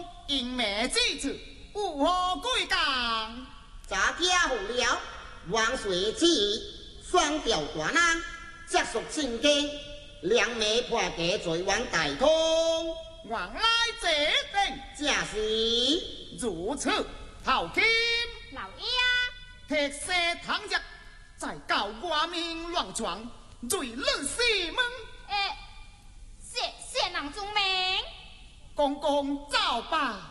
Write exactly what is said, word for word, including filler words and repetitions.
公英美之词，有何贵讲？ 查家好了，王水起双调大难，结束进京，两美破家罪往大通。 原来这等正是如此，头钦老爷， 特赦唐日，在教外面乱闯，罪论西门。 诶，谢谢郎中明。 公公走吧。